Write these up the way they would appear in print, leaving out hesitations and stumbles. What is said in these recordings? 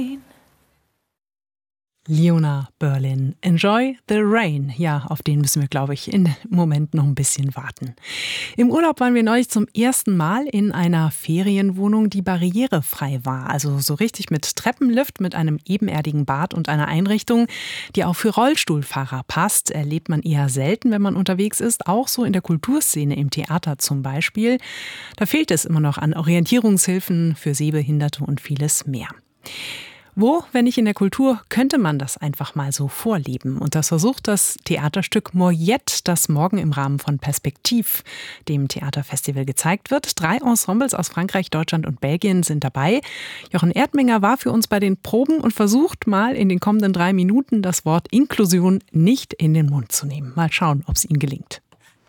Leona Berlin, Enjoy the Rain. Ja, auf den müssen wir, glaube ich, im Moment noch ein bisschen warten. Im Urlaub waren wir neulich zum ersten Mal in einer Ferienwohnung, die barrierefrei war. Also so richtig mit Treppenlift, mit einem ebenerdigen Bad und einer Einrichtung, die auch für Rollstuhlfahrer passt. Erlebt man eher selten, wenn man unterwegs ist. Auch so in der Kulturszene, im Theater zum Beispiel. Da fehlt es immer noch an Orientierungshilfen für Sehbehinderte und vieles mehr. Wo, wenn nicht in der Kultur, könnte man das einfach mal so vorleben? Und das versucht das Theaterstück Moyette, das morgen im Rahmen von Perspektiv, dem Theaterfestival, gezeigt wird. 3 Ensembles aus Frankreich, Deutschland und Belgien sind dabei. Jochen Erdminger war für uns bei den Proben und versucht mal in den kommenden 3 Minuten das Wort Inklusion nicht in den Mund zu nehmen. Mal schauen, ob es ihm gelingt.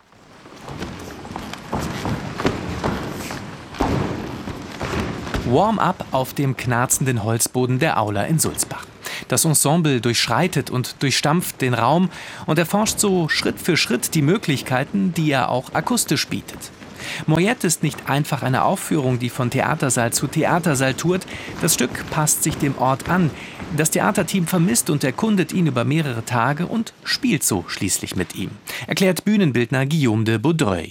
Warm-up auf dem knarzenden Holzboden der Aula in Sulzbach. Das Ensemble durchschreitet und durchstampft den Raum und erforscht so Schritt für Schritt die Möglichkeiten, die er auch akustisch bietet. Moyette ist nicht einfach eine Aufführung, die von Theatersaal zu Theatersaal tourt. Das Stück passt sich dem Ort an. Das Theaterteam vermisst und erkundet ihn über mehrere Tage und spielt so schließlich mit ihm, erklärt Bühnenbildner Guillaume de Baudreuil.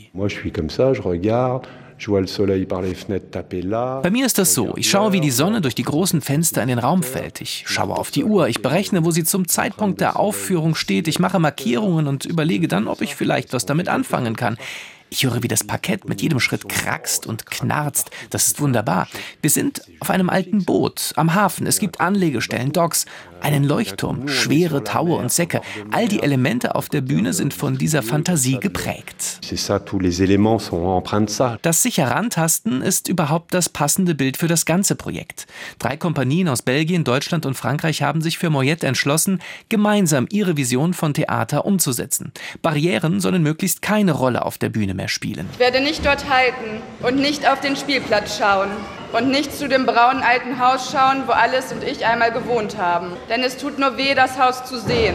Bei mir ist das so, ich schaue, wie die Sonne durch die großen Fenster in den Raum fällt. Ich schaue auf die Uhr, ich berechne, wo sie zum Zeitpunkt der Aufführung steht. Ich mache Markierungen und überlege dann, ob ich vielleicht was damit anfangen kann. Ich höre, wie das Parkett mit jedem Schritt krackst und knarzt. Das ist wunderbar. Wir sind auf einem alten Boot am Hafen. Es gibt Anlegestellen, Docks, einen Leuchtturm, schwere Taue und Säcke. All die Elemente auf der Bühne sind von dieser Fantasie geprägt. Das sich Herantasten ist überhaupt das passende Bild für das ganze Projekt. 3 Kompanien aus Belgien, Deutschland und Frankreich haben sich für Moyette entschlossen, gemeinsam ihre Vision von Theater umzusetzen. Barrieren sollen möglichst keine Rolle auf der Bühne mehr spielen. Ich werde nicht dort halten und nicht auf den Spielplatz schauen und nicht zu dem braunen alten Haus schauen, wo Alice und ich einmal gewohnt haben. Denn es tut nur weh, das Haus zu sehen.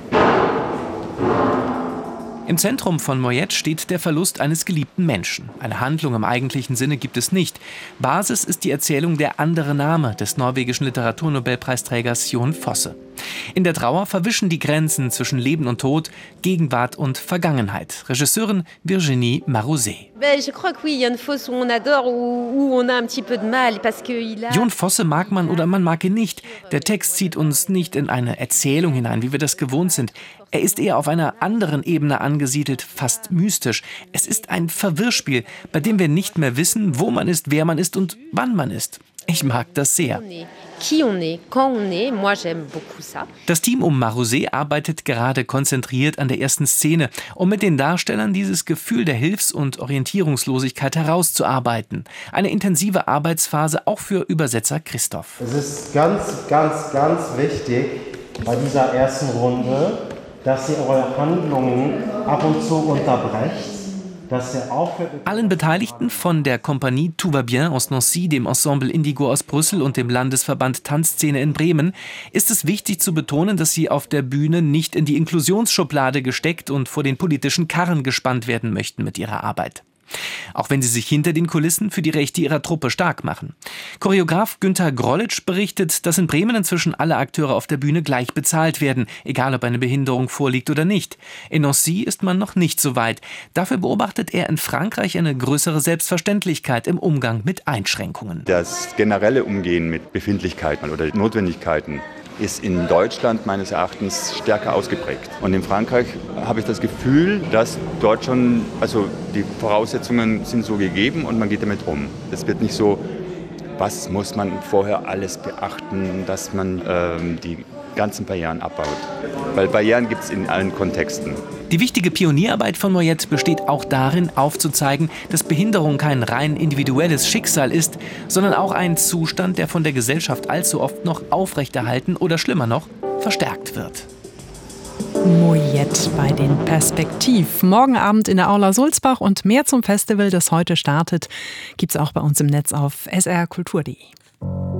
Im Zentrum von Moyette steht der Verlust eines geliebten Menschen. Eine Handlung im eigentlichen Sinne gibt es nicht. Basis ist die Erzählung Der andere Name des norwegischen Literaturnobelpreisträgers Jon Fosse. In der Trauer verwischen die Grenzen zwischen Leben und Tod, Gegenwart und Vergangenheit. Regisseurin Virginie Marouzet. Jon Fosse mag man oder man mag ihn nicht. Der Text zieht uns nicht in eine Erzählung hinein, wie wir das gewohnt sind. Er ist eher auf einer anderen Ebene angesiedelt, fast mystisch. Es ist ein Verwirrspiel, bei dem wir nicht mehr wissen, wo man ist, wer man ist und wann man ist. Ich mag das sehr. Das Team um Marouzet arbeitet gerade konzentriert an der ersten Szene, um mit den Darstellern dieses Gefühl der Hilfs- und Orientierungslosigkeit herauszuarbeiten. Eine intensive Arbeitsphase auch für Übersetzer Christoph. Es ist ganz, ganz, ganz wichtig bei dieser ersten Runde, dass ihr eure Handlungen ab und zu unterbrecht. Allen Beteiligten von der Kompanie Tout va bien aus Nancy, dem Ensemble Indigo aus Brüssel und dem Landesverband Tanzszene in Bremen ist es wichtig zu betonen, dass sie auf der Bühne nicht in die Inklusionsschublade gesteckt und vor den politischen Karren gespannt werden möchten mit ihrer Arbeit. Auch wenn sie sich hinter den Kulissen für die Rechte ihrer Truppe stark machen. Choreograf Günter Grollitsch berichtet, dass in Bremen inzwischen alle Akteure auf der Bühne gleich bezahlt werden, egal ob eine Behinderung vorliegt oder nicht. In Nancy ist man noch nicht so weit. Dafür beobachtet er in Frankreich eine größere Selbstverständlichkeit im Umgang mit Einschränkungen. Das generelle Umgehen mit Befindlichkeiten oder Notwendigkeiten ist in Deutschland meines Erachtens stärker ausgeprägt. Und in Frankreich habe ich das Gefühl, dass dort schon, also die Voraussetzungen sind so gegeben und man geht damit um. Es wird nicht so, was muss man vorher alles beachten, dass man die ganzen Barrieren abbaut. Weil Barrieren gibt es in allen Kontexten. Die wichtige Pionierarbeit von Moyette besteht auch darin, aufzuzeigen, dass Behinderung kein rein individuelles Schicksal ist, sondern auch ein Zustand, der von der Gesellschaft allzu oft noch aufrechterhalten oder schlimmer noch, verstärkt wird. Moyette bei den Perspektiv. Morgen Abend in der Aula Sulzbach und mehr zum Festival, das heute startet, gibt's auch bei uns im Netz auf srkultur.de.